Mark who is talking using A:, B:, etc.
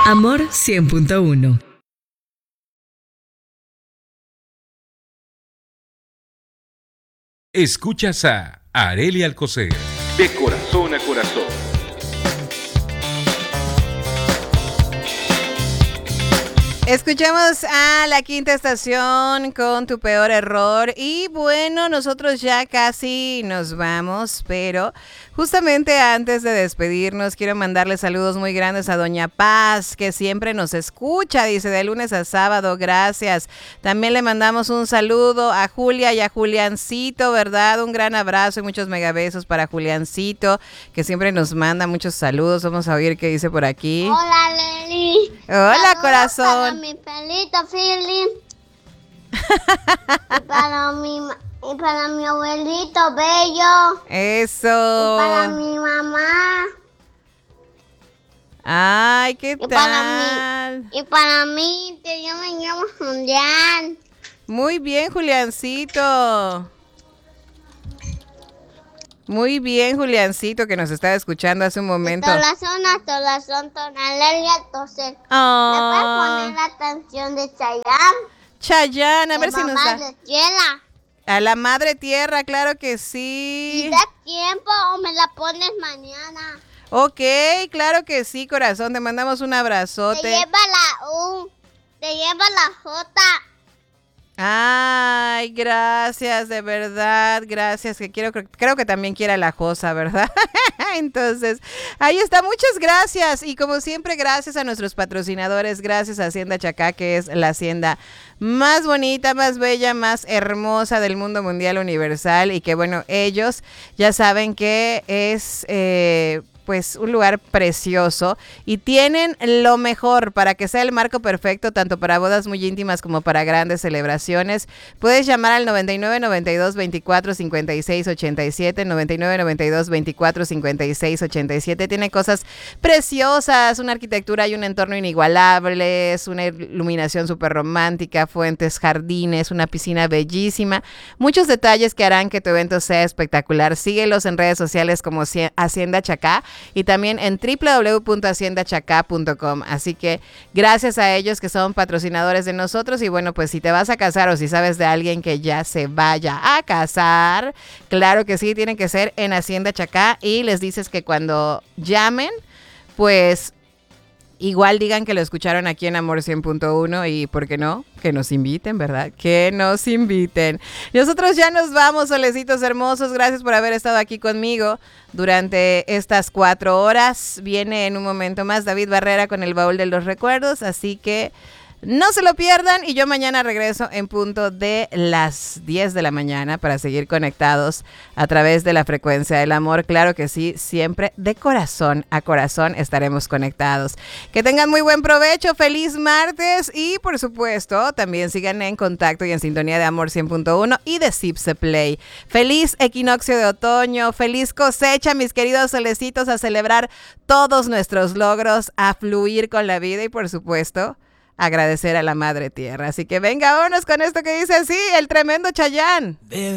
A: Amor 100.1.
B: Escuchas a Arely Alcocer. De corazón a corazón.
C: Escuchamos a La Quinta Estación con Tu Peor Error. Y bueno, nosotros ya casi nos vamos, pero justamente antes de despedirnos quiero mandarle saludos muy grandes a Doña Paz, que siempre nos escucha, dice, de lunes a sábado, gracias. También le mandamos un saludo a Julia y a Juliancito, ¿verdad? Un gran abrazo y muchos megabesos para Juliancito, que siempre nos manda muchos saludos. Vamos a oír qué dice por aquí.
D: Hola, Leli.
C: Hola,
D: Saludos
C: corazón.
D: Para mi pelito, Philip. y para mi abuelito, Bello.
C: Eso.
D: Y para mi mamá.
C: Ay, ¿qué
D: Y
C: tal?
D: para mí, yo me llamo Julián.
C: Muy bien, Juliancito. Muy bien, Juliancito, que nos estaba escuchando hace un momento.
D: Tolazón, tonalelia, toser. ¿Me
C: Oh,
D: puedes poner la canción de Chayanne?
C: Chayanne, a ver si nos
D: Mamá
C: da.
D: de tierra.
C: A la madre tierra, claro que
D: Si
C: sí.
D: da tiempo o me la pones mañana.
C: Ok, claro que sí, corazón. Te mandamos un
D: Te
C: abrazote.
D: lleva la U, te lleva la J.
C: Ay, gracias, de verdad, gracias, que creo que también quiera la Josa, ¿verdad? Entonces, ahí está, muchas gracias, y como siempre, gracias a nuestros patrocinadores, gracias a Hacienda Chacá, que es la hacienda más bonita, más bella, más hermosa del mundo mundial universal, y que bueno, ellos ya saben que es pues un lugar precioso y tienen lo mejor para que sea el marco perfecto tanto para bodas muy íntimas como para grandes celebraciones. Puedes llamar al 99 92 24 56 87, 99 92 24 56 87. Tiene cosas preciosas, una arquitectura y un entorno inigualables, una iluminación súper romántica, fuentes, jardines, una piscina bellísima, muchos detalles que harán que tu evento sea espectacular. Síguelos en redes sociales como Hacienda Chacá y también en www.haciendachacá.com. Así que gracias a ellos que son patrocinadores de nosotros. Y bueno, pues si te vas a casar o si sabes de alguien que ya se vaya a casar, claro que sí, tienen que ser en Hacienda Chacá, y les dices que cuando llamen, pues igual digan que lo escucharon aquí en Amor 100.1 y, ¿por qué no? Que nos inviten, ¿verdad? Que nos inviten. Nosotros ya nos vamos, solecitos hermosos. Gracias por haber estado aquí conmigo durante estas 4 horas. Viene en un momento más David Barrera con el baúl de los recuerdos, así que no se lo pierdan, y yo mañana regreso en punto de las 10 de la mañana para seguir conectados a través de la frecuencia del amor. Claro que sí, siempre de corazón a corazón estaremos conectados. Que tengan muy buen provecho, feliz martes, y por supuesto también sigan en contacto y en sintonía de Amor 100.1 y de Zipse Play. Feliz equinoccio de otoño, feliz cosecha, mis queridos solecitos, a celebrar todos nuestros logros, a fluir con la vida y por supuesto agradecer a la Madre Tierra. Así que venga, vámonos con esto que dice así, el tremendo Chayanne.